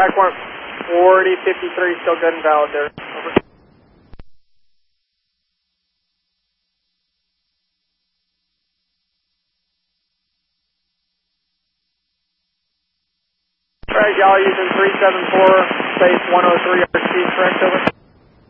Track point 4053, still good and valid there. Over. Alright, y'all using 374, space 103 RC, correct, over?